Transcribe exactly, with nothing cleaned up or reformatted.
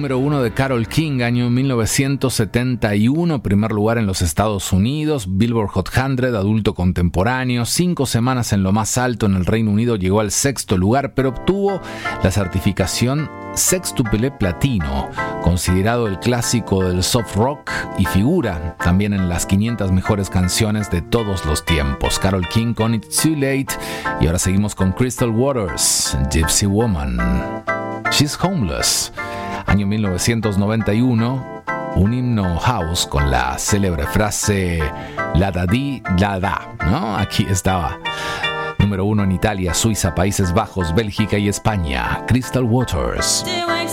número uno de Carole King, año mil novecientos setenta y uno, primer lugar en los Estados Unidos, Billboard Hot cien, adulto contemporáneo, cinco semanas en lo más alto en el Reino Unido, llegó al sexto lugar, pero obtuvo la certificación sextuple platino, considerado el clásico del soft rock y figura también en las quinientas mejores canciones de todos los tiempos. Carole King con It's Too Late, y ahora seguimos con Crystal Waters, Gypsy Woman. She's Homeless, año mil novecientos noventa y uno, un himno house con la célebre frase la da di la da, ¿no? Aquí estaba. Número uno en Italia, Suiza, Países Bajos, Bélgica y España. Crystal Waters.